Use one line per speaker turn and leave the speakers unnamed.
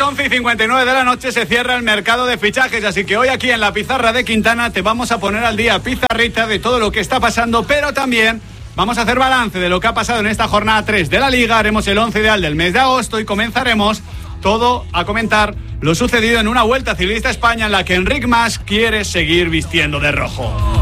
11:59 de la noche se cierra el mercado de fichajes, así que hoy aquí en la pizarra de Quintana te vamos a poner al día, pizarrita, de todo lo que está pasando, pero también vamos a hacer balance de lo que ha pasado en esta jornada 3 de la Liga. Haremos el 11 ideal del mes de agosto y comenzaremos todo a comentar lo sucedido en una Vuelta Ciclista a España en la que Enric Mas quiere seguir vistiendo de rojo.